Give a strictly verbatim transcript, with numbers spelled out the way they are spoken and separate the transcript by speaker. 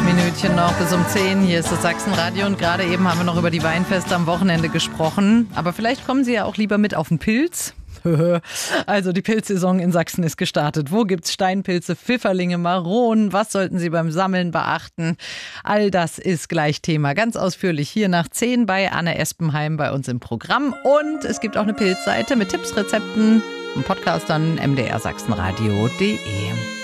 Speaker 1: Minütchen noch bis um zehn. Hier ist das Sachsenradio und gerade eben haben wir noch über die Weinfeste am Wochenende gesprochen. Aber vielleicht kommen Sie ja auch lieber mit auf den Pilz. Also die Pilzsaison in Sachsen ist gestartet. Wo gibt's Steinpilze, Pfifferlinge, Maronen? Was sollten Sie beim Sammeln beachten? All das ist gleich Thema. Ganz ausführlich hier nach zehn bei Anne Espenheim bei uns im Programm. Und es gibt auch eine Pilzseite mit Tipps, Rezepten und Podcast an m d r sachsenradio punkt d e.